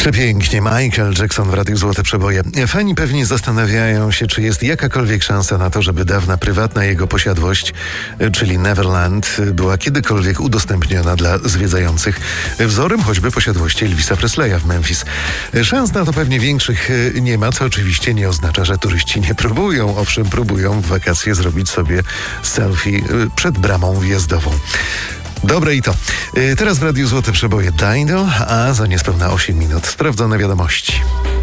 Przepięknie, Michael Jackson w Radiu Złote Przeboje. Fani pewnie zastanawiają się, czy jest jakakolwiek szansa na to, żeby dawna prywatna jego posiadłość, czyli Neverland, była kiedykolwiek udostępniona dla zwiedzających, wzorem choćby posiadłości Elvisa Presleya w Memphis. Szans na to pewnie większych nie ma, co oczywiście nie oznacza, że turyści nie próbują. Owszem, próbują w wakacje zrobić sobie selfie przed bramą wjazdową. Dobre i to. Teraz w Radiu Złote Przeboje Dino, a za niespełna 8 minut sprawdzone wiadomości.